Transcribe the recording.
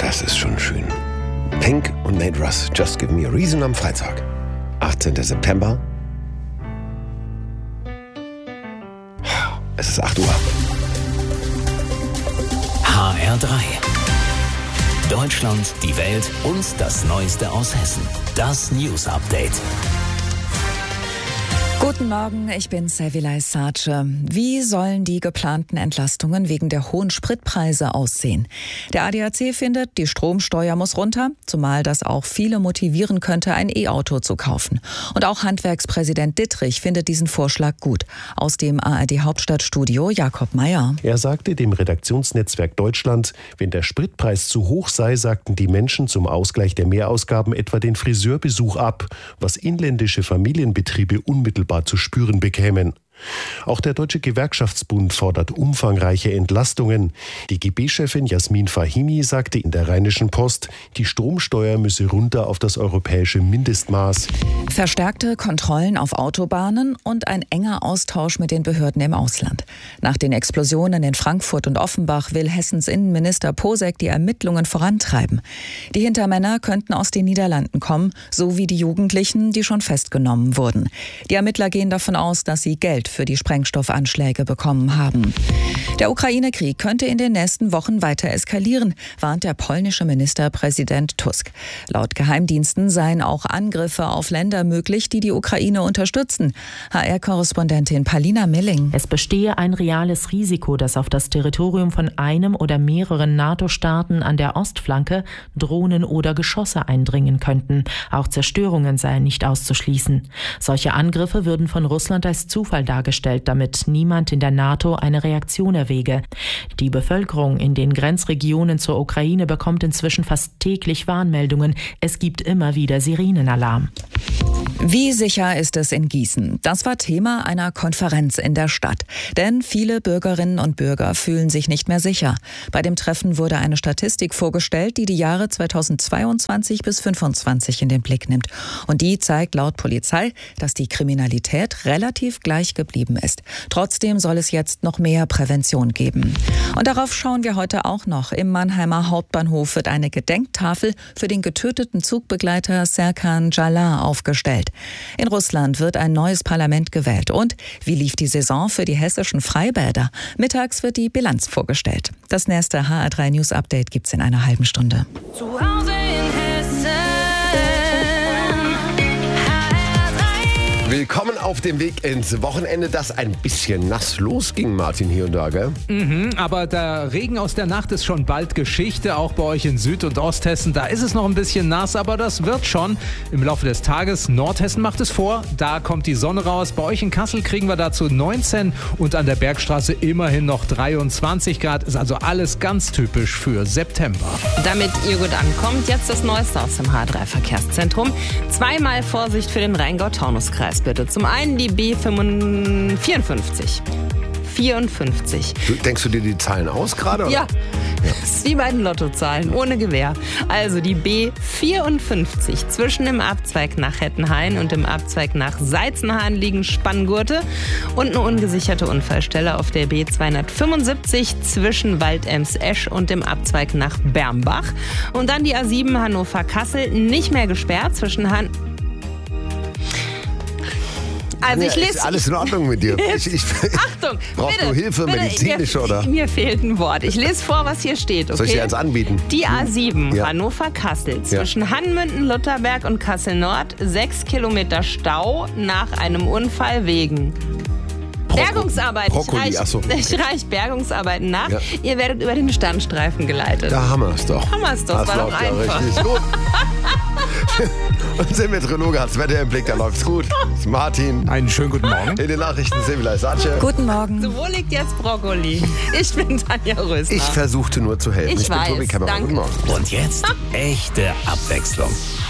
das ist schon schön. Pink und Nate Russ, Just Give Me a Reason am Freitag. 18. September. Es ist 8 Uhr. HR3. Deutschland, die Welt und das Neueste aus Hessen. Das News Update. Guten Morgen, ich bin Sevilay Sace. Wie sollen die geplanten Entlastungen wegen der hohen Spritpreise aussehen? Der ADAC findet, die Stromsteuer muss runter, zumal das auch viele motivieren könnte, ein E-Auto zu kaufen. Und auch Handwerkspräsident Dittrich findet diesen Vorschlag gut. Aus dem ARD-Hauptstadtstudio Jakob Meyer. Er sagte dem Redaktionsnetzwerk Deutschland, wenn der Spritpreis zu hoch sei, sagten die Menschen zum Ausgleich der Mehrausgaben etwa den Friseurbesuch ab, was inländische Familienbetriebe unmittelbar zu spüren bekämen. Auch der Deutsche Gewerkschaftsbund fordert umfangreiche Entlastungen. Die DGB-Chefin Jasmin Fahimi sagte in der Rheinischen Post, die Stromsteuer müsse runter auf das europäische Mindestmaß. Verstärkte Kontrollen auf Autobahnen und ein enger Austausch mit den Behörden im Ausland. Nach den Explosionen in Frankfurt und Offenbach will Hessens Innenminister Posek die Ermittlungen vorantreiben. Die Hintermänner könnten aus den Niederlanden kommen, so wie die Jugendlichen, die schon festgenommen wurden. Die Ermittler gehen davon aus, dass sie Geld für die Sprengstoffanschläge bekommen haben. Der Ukraine-Krieg könnte in den nächsten Wochen weiter eskalieren, warnt der polnische Ministerpräsident Tusk. Laut Geheimdiensten seien auch Angriffe auf Länder möglich, die die Ukraine unterstützen. HR-Korrespondentin Palina Milling. Es bestehe ein reales Risiko, dass auf das Territorium von einem oder mehreren NATO-Staaten an der Ostflanke Drohnen oder Geschosse eindringen könnten. Auch Zerstörungen seien nicht auszuschließen. Solche Angriffe würden von Russland als Zufall dargestellt, damit niemand in der NATO eine Reaktion erwäge. Die Bevölkerung in den Grenzregionen zur Ukraine bekommt inzwischen fast täglich Warnmeldungen. Es gibt immer wieder Sirenenalarm. Wie sicher ist es in Gießen? Das war Thema einer Konferenz in der Stadt. Denn viele Bürgerinnen und Bürger fühlen sich nicht mehr sicher. Bei dem Treffen wurde eine Statistik vorgestellt, die die Jahre 2022 bis 2025 in den Blick nimmt. Und die zeigt laut Polizei, dass die Kriminalität relativ gleich geblieben ist. Trotzdem soll es jetzt noch mehr Prävention geben. Und darauf schauen wir heute auch noch. Im Mannheimer Hauptbahnhof wird eine Gedenktafel für den getöteten Zugbegleiter Serkan Jalal aufgestellt. In Russland wird ein neues Parlament gewählt. Und wie lief die Saison für die hessischen Freibäder? Mittags wird die Bilanz vorgestellt. Das nächste HR3 News Update gibt's in einer halben Stunde. Zu Hause in Hessen. Willkommen auf dem Weg ins Wochenende, das ein bisschen nass losging, Martin, hier und da, gell? Aber der Regen aus der Nacht ist schon bald Geschichte, auch bei euch in Süd- und Osthessen. Da ist es noch ein bisschen nass, aber das wird schon im Laufe des Tages. Nordhessen macht es vor, da kommt die Sonne raus. Bei euch in Kassel kriegen wir dazu 19 und an der Bergstraße immerhin noch 23 Grad. Ist also alles ganz typisch für September. Damit ihr gut ankommt, jetzt das Neueste aus dem H3-Verkehrszentrum. Zweimal Vorsicht für den Rheingau-Taunus-Kreis, bitte. Zum einen die B54. Denkst du dir die Zahlen aus gerade? Ja, das ist wie bei den Lottozahlen, ohne Gewehr. Also die B54. Zwischen dem Abzweig nach Hettenhain und dem Abzweig nach Seitzenhain liegen Spanngurte und eine ungesicherte Unfallstelle auf der B275 zwischen Waldems-Esch und dem Abzweig nach Bermbach. Und dann die A7 Hannover-Kassel, nicht mehr gesperrt zwischen Also ich lese, ist alles in Ordnung mit dir? Achtung, brauchst du Hilfe, medizinische oder? Mir fehlt ein Wort. Ich lese vor, was hier steht. Okay? Soll ich dir eins anbieten? Die A7 Ja. Hannover-Kassel zwischen Hanmünden, Lutherberg und Kassel-Nord. 6 Kilometer Stau nach einem Unfall wegen Bergungsarbeiten. Brokkoli, Ich reich Bergungsarbeiten nach. Ja. Ihr werdet über den Standstreifen geleitet. Da haben wir es doch. Haben wir es doch, Das war doch läuft ja einfach. richtig gut. Unser Meteorologe hat's Wetter im Blick, da läuft's gut. Das ist Martin. Einen schönen guten Morgen. In den Nachrichten Sevilay Sace. Guten Morgen. So, wo liegt jetzt Brokkoli? Ich bin Tanja Rösner. Ich versuchte nur zu helfen. Ich bin weiß, Tobi Kämmerer. danke. Guten Morgen. Und jetzt echte Abwechslung.